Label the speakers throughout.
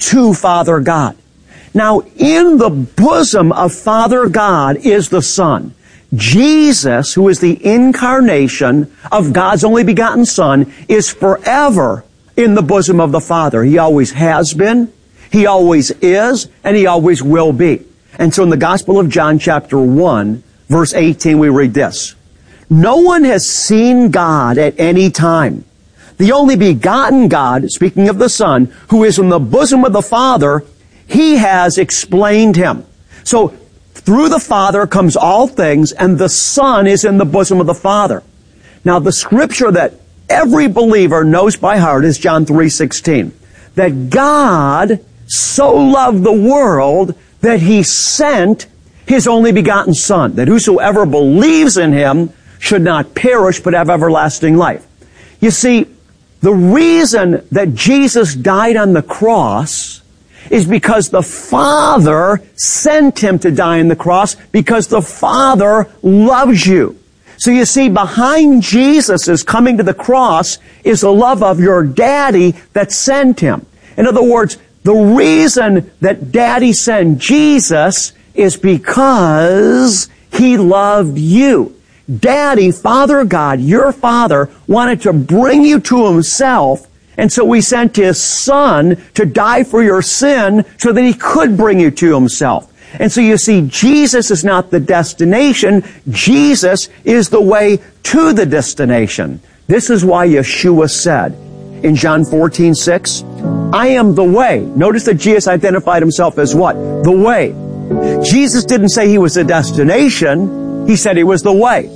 Speaker 1: to Father God. Now, in the bosom of Father God is the Son. Jesus, who is the incarnation of God's only begotten Son, is forever in the bosom of the Father. He always has been, He always is, and He always will be. And so in the Gospel of John chapter 1, verse 18, we read this. No one has seen God at any time. The only begotten God, speaking of the Son, who is in the bosom of the Father, He has explained Him. So through the Father comes all things, and the Son is in the bosom of the Father. Now the scripture that every believer knows by heart is John 3:16. That God so loved the world that He sent His only begotten Son, that whosoever believes in Him should not perish but have everlasting life. You see, the reason that Jesus died on the cross is because the Father sent Him to die on the cross, because the Father loves you. So you see, behind Jesus' coming to the cross is the love of your daddy that sent Him. In other words, the reason that Daddy sent Jesus is because He loved you. Daddy, Father God, your Father, wanted to bring you to Himself, and so He sent His Son to die for your sin so that He could bring you to Himself. And so you see, Jesus is not the destination. Jesus is the way to the destination. This is why Yeshua said in John 14:6, I am the way. Notice that Jesus identified Himself as what? The way. Jesus didn't say He was the destination. He said He was the way.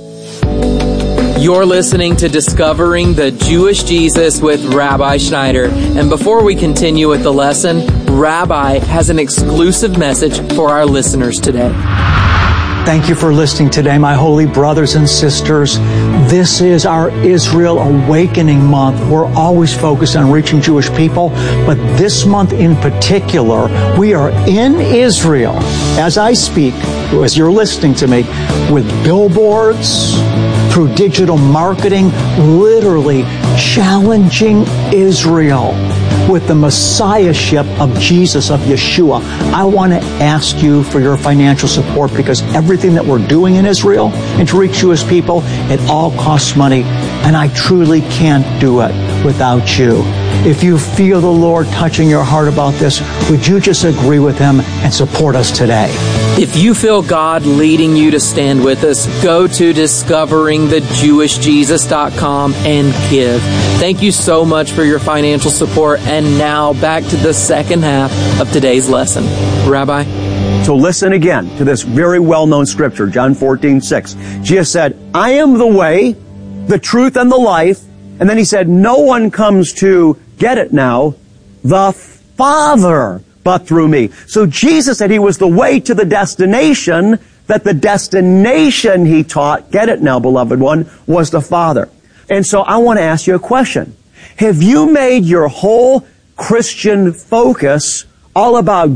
Speaker 2: You're listening to Discovering the Jewish Jesus with Rabbi Schneider. And before we continue with the lesson, Rabbi has an exclusive message for our listeners today.
Speaker 3: Thank you for listening today, my holy brothers and sisters. This is our Israel Awakening Month. We're always focused on reaching Jewish people, but this month in particular, we are in Israel, as I speak, as you're listening to me, with billboards, through digital marketing, literally challenging Israel with the messiahship of Jesus, of Yeshua. I want to ask you for your financial support, because everything that we're doing in Israel and to reach Jewish people, it all costs money, and I truly can't do it without you. If you feel the Lord touching your heart about this, would you just agree with Him and support us today?
Speaker 2: If you feel God leading you to stand with us, go to discoveringthejewishjesus.com and give. Thank you so much for your financial support. And now back to the second half of today's lesson. Rabbi?
Speaker 1: So listen again to this very well-known scripture, John 14:6. Jesus said, I am the way, the truth, and the life. And then He said, no one comes to, get it now, the Father but through me. So Jesus said He was the way to the destination, that the destination He taught, get it now, beloved one, was the Father. And so I want to ask you a question. Have you made your whole Christian focus all about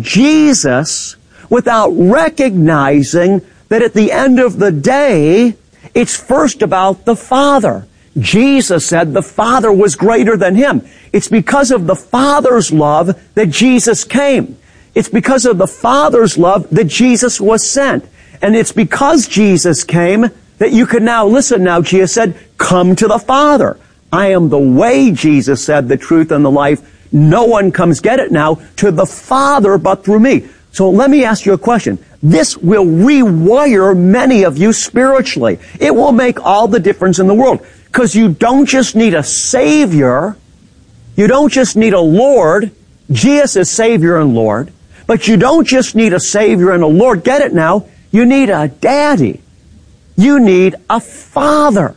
Speaker 1: Jesus without recognizing that at the end of the day, it's first about the Father? Jesus said the Father was greater than Him. It's because of the Father's love that Jesus came. It's because of the Father's love that Jesus was sent. And it's because Jesus came that you can now, listen now, Jesus said, come to the Father. I am the way, Jesus said, the truth and the life. No one comes, get it now, to the Father but through me. So let me ask you a question. This will rewire many of you spiritually. It will make all the difference in the world. Because you don't just need a Savior. You don't just need a Lord. Jesus is Savior and Lord. But you don't just need a Savior and a Lord. Get it now. You need a daddy. You need a father.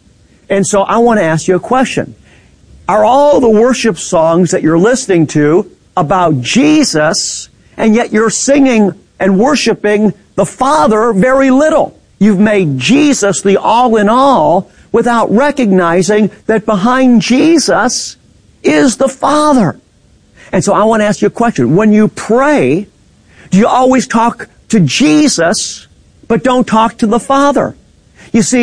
Speaker 1: And so I want to ask you a question. Are all the worship songs that you're listening to about Jesus, and yet you're singing and worshiping the Father very little? You've made Jesus the all in all without recognizing that behind Jesus is the Father. And so I want to ask you a question. When you pray, do you always talk to Jesus, but don't talk to the Father? You see,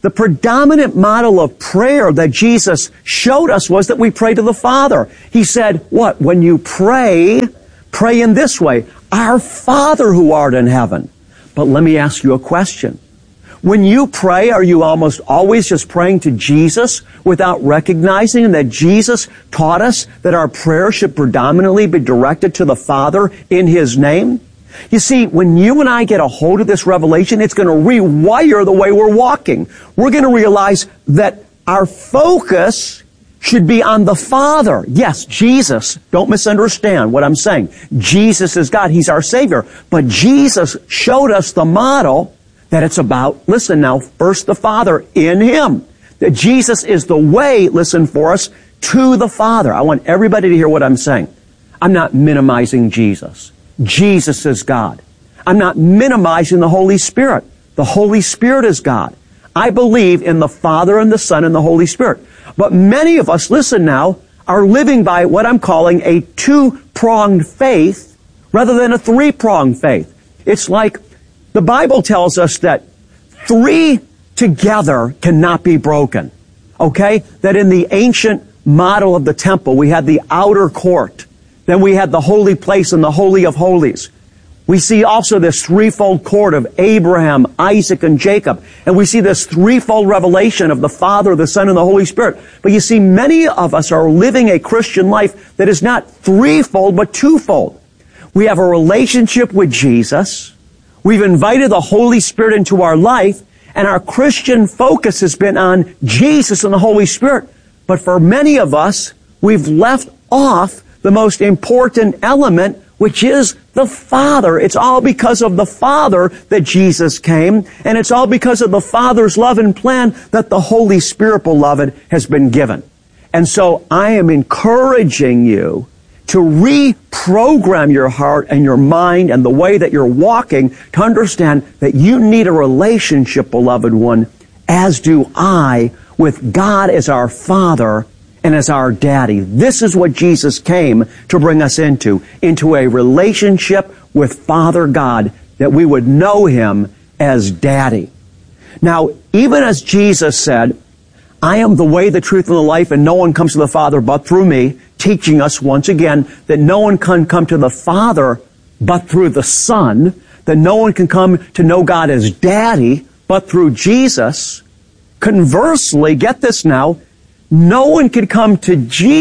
Speaker 1: the predominant model of prayer that Jesus showed us was that we pray to the Father. He said, what? When you pray, pray in this way, Our Father who art in heaven. But let me ask you a question. When you pray, are you almost always just praying to Jesus without recognizing that Jesus taught us that our prayer should predominantly be directed to the Father in His name? You see, when you and I get a hold of this revelation, it's going to rewire the way we're walking. We're going to realize that our focus should be on the Father. Yes, Jesus. Don't misunderstand what I'm saying. Jesus is God. He's our Savior. But Jesus showed us the model that it's about, listen now, first the Father in Him. That Jesus is the way, listen for us, to the Father. I want everybody to hear what I'm saying. I'm not minimizing Jesus. Jesus is God. I'm not minimizing the Holy Spirit. The Holy Spirit is God. I believe in the Father and the Son and the Holy Spirit. But many of us, listen now, are living by what I'm calling a two-pronged faith rather than a three-pronged faith. It's like the Bible tells us that three together cannot be broken. Okay? That in the ancient model of the temple, we had the outer court. Then we had the holy place and the Holy of Holies. We see also this threefold court of Abraham, Isaac, and Jacob. And we see this threefold revelation of the Father, the Son, and the Holy Spirit. But you see, many of us are living a Christian life that is not threefold, but twofold. We have a relationship with Jesus. We've invited the Holy Spirit into our life, and our Christian focus has been on Jesus and the Holy Spirit. But for many of us, we've left off the most important element, which is the Father. It's all because of the Father that Jesus came, and it's all because of the Father's love and plan that the Holy Spirit, beloved, has been given. And so I am encouraging you to reprogram your heart and your mind and the way that you're walking to understand that you need a relationship, beloved one, as do I, with God as our Father and as our Daddy. This is what Jesus came to bring us into a relationship with Father God, that we would know Him as Daddy. Now, even as Jesus said, I am the way, the truth, and the life, and no one comes to the Father but through me, teaching us once again that no one can come to the Father but through the Son, that no one can come to know God as Daddy but through Jesus. Conversely, get this now, no one can come to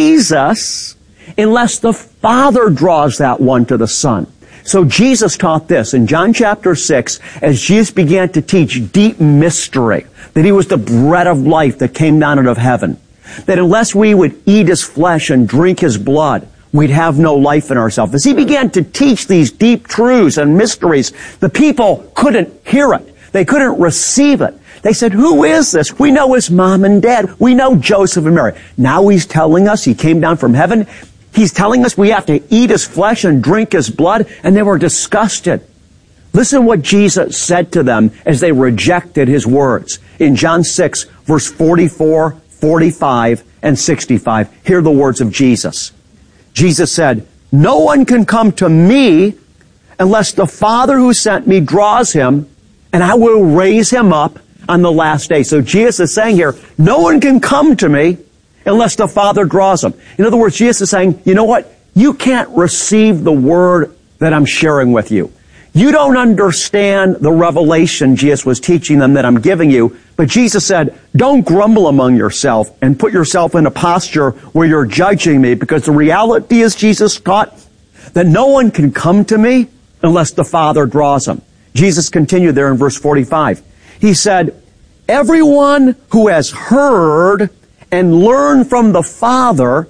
Speaker 1: Jesus unless the Father draws that one to the Son. So Jesus taught this in John chapter 6, as Jesus began to teach deep mystery, that He was the bread of life that came down out of heaven, that unless we would eat His flesh and drink His blood, we'd have no life in ourselves. As He began to teach these deep truths and mysteries, the people couldn't hear it. They couldn't receive it. They said, who is this? We know His mom and dad. We know Joseph and Mary. Now He's telling us He came down from heaven. He's telling us we have to eat His flesh and drink His blood, and they were disgusted. Listen what Jesus said to them as they rejected His words. In John 6, verse 44, 45, and 65, hear the words of Jesus. Jesus said, no one can come to me unless the Father who sent me draws him, and I will raise him up on the last day. So Jesus is saying here, no one can come to me unless the Father draws them. In other words, Jesus is saying, you know what? You can't receive the word that I'm sharing with you. You don't understand the revelation Jesus was teaching them that I'm giving you. But Jesus said, don't grumble among yourself and put yourself in a posture where you're judging me, because the reality is, Jesus taught that no one can come to me unless the Father draws them. Jesus continued there in verse 45. He said, everyone who has heard and learned from the Father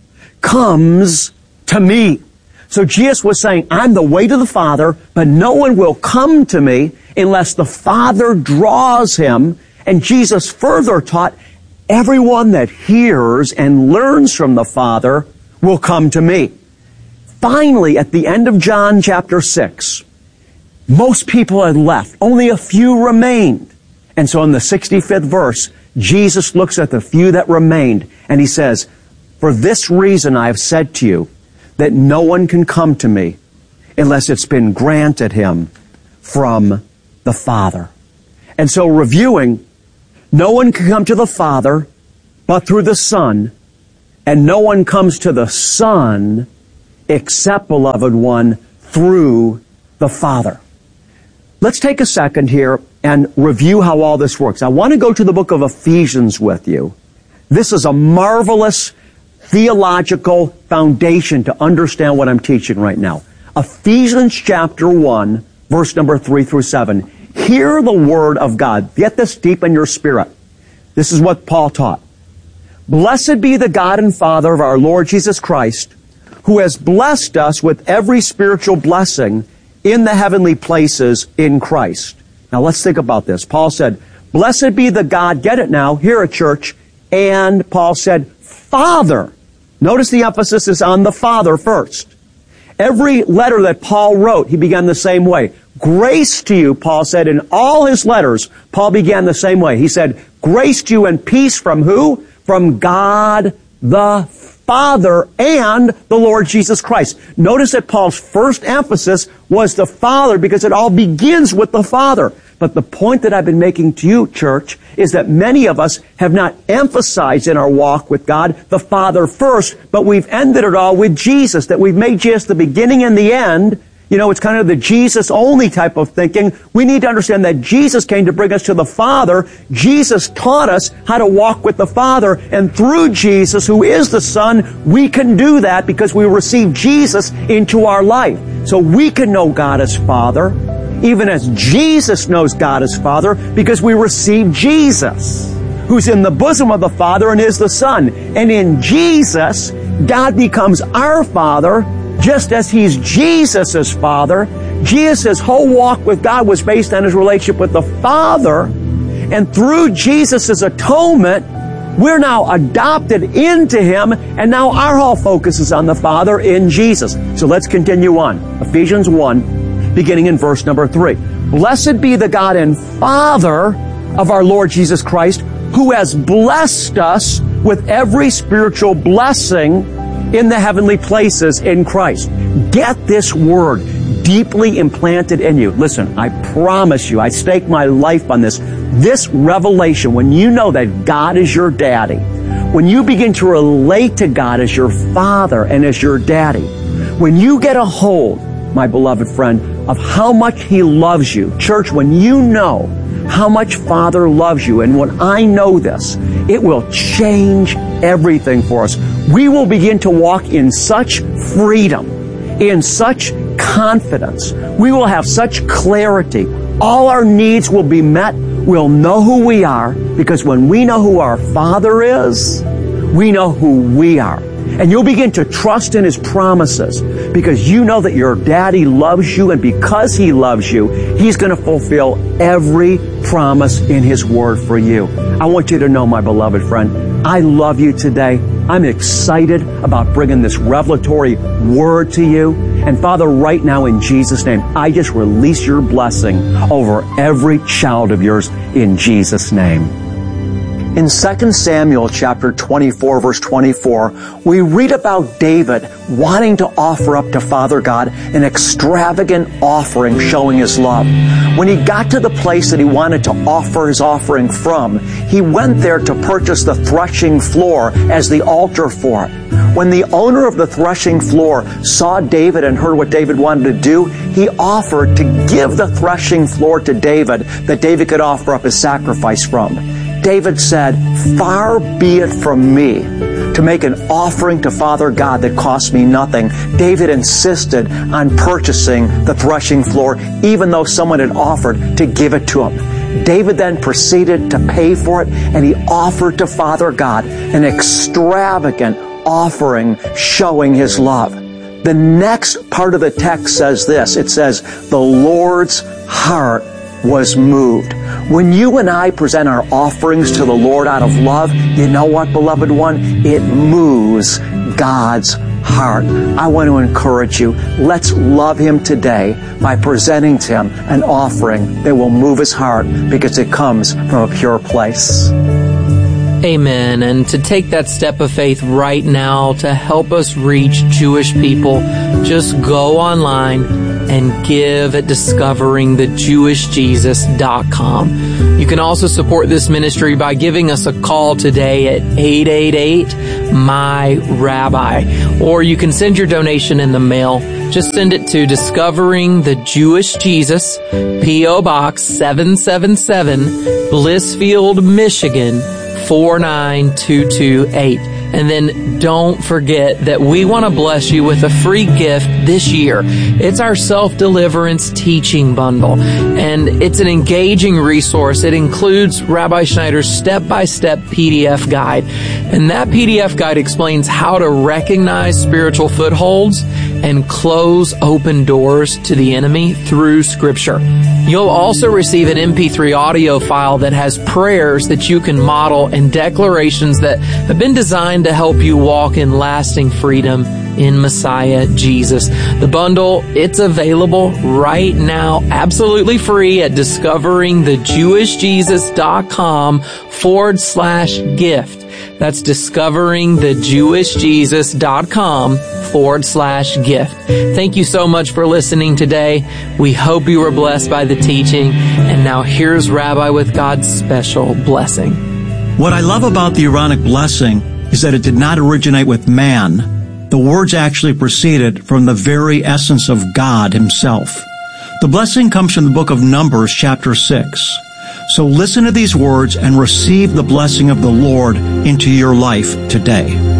Speaker 1: comes to me. So Jesus was saying, I'm the way to the Father, but no one will come to me unless the Father draws him. And Jesus further taught, everyone that hears and learns from the Father will come to me. Finally, at the end of John chapter 6, most people had left. Only a few remained. And so in the 65th verse, Jesus looks at the few that remained, and He says, for this reason I have said to you that no one can come to me unless it's been granted him from the Father. And so reviewing, No one can come to the Father but through the Son, and no one comes to the Son except, beloved one, through the Father. Let's take a second here and review how all this works. I want to go to the book of Ephesians with you. This is a marvelous theological foundation to understand what I'm teaching right now. Ephesians chapter 1, verse number 3 through 7. Hear the word of God. Get this deep in your spirit. This is what Paul taught. Blessed be the God and Father of our Lord Jesus Christ, who has blessed us with every spiritual blessing in the heavenly places in Christ. Now let's think about this. Paul said, blessed be the God, get it now, here at church, and Paul said, Father. Notice the emphasis is on the Father first. Every letter that Paul wrote, he began the same way. Grace to you, Paul said, in all his letters, Paul began the same way. He said, grace to you and peace from who? From God the Father and the Lord Jesus Christ. Notice that Paul's first emphasis was the Father because it all begins with the Father. But the point that I've been making to you, church, is that many of us have not emphasized in our walk with God the Father first, but we've ended it all with Jesus, that we've made Jesus the beginning and the end. You know, it's kind of the Jesus-only type of thinking. We need to understand that Jesus came to bring us to the Father. Jesus taught us how to walk with the Father. And through Jesus, who is the Son, we can do that because we receive Jesus into our life. So we can know God as Father, even as Jesus knows God as Father, because we receive Jesus, who's in the bosom of the Father and is the Son. And in Jesus, God becomes our Father, just as He's Jesus' Father. Jesus' whole walk with God was based on His relationship with the Father. And through Jesus' atonement, we're now adopted into Him, and now our whole focus is on the Father in Jesus. So let's continue on. Ephesians 1, beginning in verse number 3. Blessed be the God and Father of our Lord Jesus Christ, who has blessed us with every spiritual blessing in the heavenly places in Christ. Get this word deeply implanted in you. Listen, I promise you, I stake my life on this. This revelation, when you know that God is your daddy, when you begin to relate to God as your Father and as your daddy, when you get a hold, my beloved friend, of how much He loves you, church, when you know how much Father loves you, and when I know this, it will change everything for us. We will begin to walk in such freedom, in such confidence. We will have such clarity. All our needs will be met. We'll know who we are, because when we know who our Father is, we know who we are. And you'll begin to trust in His promises because you know that your daddy loves you, and because He loves you, He's going to fulfill every promise in His Word for you. I want you to know, my beloved friend, I love you today. I'm excited about bringing this revelatory word to you. And Father, right now in Jesus' name, I just release your blessing over every child of yours in Jesus' name. In 2 Samuel chapter 24, verse 24, we read about David wanting to offer up to Father God an extravagant offering showing His love. When he got to the place that he wanted to offer his offering from, he went there to purchase the threshing floor as the altar for it. When the owner of the threshing floor saw David and heard what David wanted to do, he offered to give the threshing floor to David that David could offer up his sacrifice from. David said, far be it from me to make an offering to Father God that cost me nothing. David insisted on purchasing the threshing floor, even though someone had offered to give it to him. David then proceeded to pay for it, and he offered to Father God an extravagant offering showing his love. The next part of the text says this. It says, the Lord's heart was moved. When you and I present our offerings to the Lord out of love, you know what, beloved one? It moves God's heart. I want to encourage you, let's love Him today by presenting to Him an offering that will move His heart because it comes from a pure place.
Speaker 2: Amen. And to take that step of faith right now to help us reach Jewish people, just go online and give at discoveringthejewishjesus.com. You can also support this ministry by giving us a call today at 888-MY-RABBI, or you can send your donation in the mail. Just send it to Discovering the Jewish Jesus, P.O. Box 777, Blissfield, Michigan 49228. And then don't forget that we want to bless you with a free gift this year. It's our self-deliverance teaching bundle, and it's an engaging resource. It includes Rabbi Schneider's step-by-step PDF guide, and that PDF guide explains how to recognize spiritual footholds and close open doors to the enemy through Scripture. You'll also receive an MP3 audio file that has prayers that you can model and declarations that have been designed to help you walk in lasting freedom in Messiah Jesus. The bundle, it's available right now, absolutely free at discoveringthejewishjesus.com/gift. That's discoveringthejewishjesus.com/gift. Thank you so much for listening today. We hope you were blessed by the teaching. And now here's Rabbi with God's special blessing.
Speaker 3: What I love about the Aaronic blessing is that it did not originate with man. The words actually proceeded from the very essence of God Himself. The blessing comes from the book of Numbers, chapter 6. So listen to these words and receive the blessing of the Lord into your life today.